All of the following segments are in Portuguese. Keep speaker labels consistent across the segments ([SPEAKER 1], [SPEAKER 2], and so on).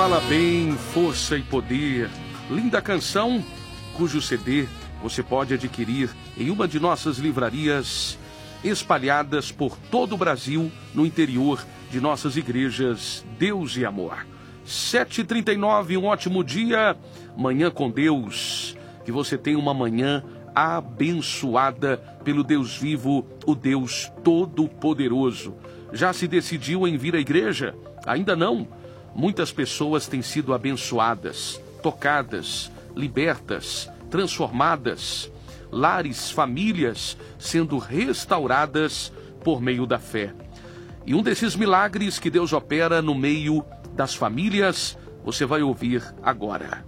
[SPEAKER 1] Fala Bem, Força e Poder. Linda canção, cujo CD você pode adquirir em uma de nossas livrarias espalhadas por todo o Brasil, no interior de nossas igrejas Deus e Amor. 7h39, um ótimo dia, manhã com Deus. Que você tenha uma manhã abençoada pelo Deus vivo, o Deus Todo-Poderoso. Já se decidiu em vir à igreja? Ainda não? Muitas pessoas têm sido abençoadas, tocadas, libertas, transformadas. Lares, famílias sendo restauradas por meio da fé. E um desses milagres que Deus opera no meio das famílias, você vai ouvir agora.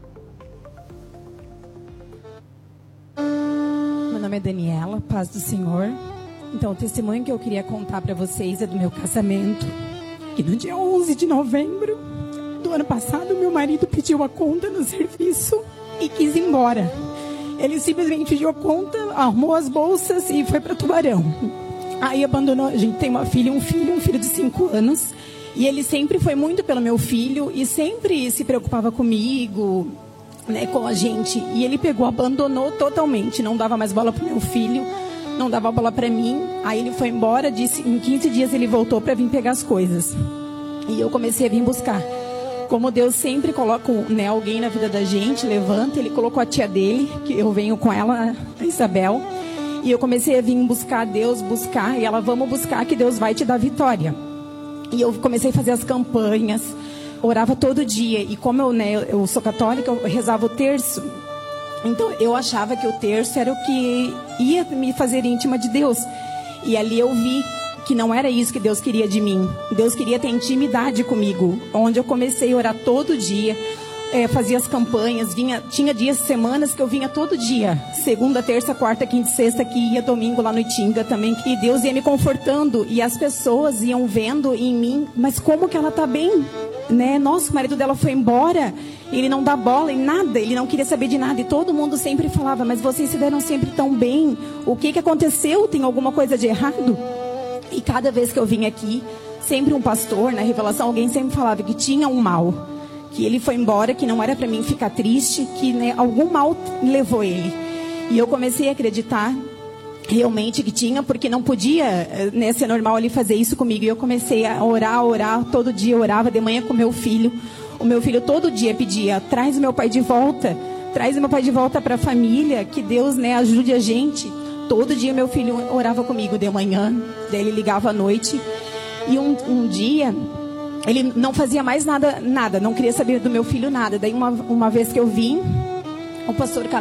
[SPEAKER 2] Meu nome é Daniela, paz do Senhor. Então, o testemunho que eu queria contar para vocês é do meu casamento. E no dia 11 de novembro do ano passado, meu marido pediu a conta no serviço e quis ir embora. Ele simplesmente pediu a conta, arrumou as bolsas e foi para Tubarão. Aí abandonou, a gente tem uma filha, um filho de 5 anos. E ele sempre foi muito pelo meu filho e sempre se preocupava comigo, né, com a gente. E ele abandonou totalmente, não dava mais bola pro meu filho, não dava bola para mim. Aí ele foi embora, disse, em 15 dias ele voltou para vir pegar as coisas. E eu comecei a vir buscar. Como Deus sempre coloca, né, alguém na vida da gente, levanta, ele colocou a tia dele, que eu venho com ela, a Isabel. E eu comecei a vir buscar Deus, e ela, vamos buscar que Deus vai te dar vitória. E eu comecei a fazer as campanhas, orava todo dia. E como eu sou católica, eu rezava o terço. Então eu achava que o terço era o que ia me fazer íntima de Deus. E ali eu vi que não era isso que Deus queria de mim. Deus queria ter intimidade comigo. Onde eu comecei a orar todo dia, fazia as campanhas, tinha dias, semanas que eu vinha todo dia. Segunda, terça, quarta, quinta e sexta, que ia domingo lá no Itinga também. Que Deus ia me confortando e as pessoas iam vendo em mim, mas como que ela tá bem? Né? Nossa, o marido dela foi embora, ele não dá bola em nada, ele não queria saber de nada. E todo mundo sempre falava, mas vocês se deram sempre tão bem. O que aconteceu? Tem alguma coisa de errado? E cada vez que eu vinha aqui, sempre um pastor, na revelação, alguém sempre falava que tinha um mal. Que ele foi embora, que não era para mim ficar triste, que, né, algum mal levou ele. E eu comecei a acreditar realmente que tinha, porque não podia, né, ser normal ele fazer isso comigo. E eu comecei a orar, todo dia eu orava de manhã com meu filho. O meu filho todo dia pedia, traz o meu pai de volta para a família, que Deus, né, ajude a gente. Todo dia meu filho orava comigo de manhã, daí ele ligava à noite. E um dia, ele não fazia mais nada, não queria saber do meu filho nada. Daí uma vez que eu vim, o pastor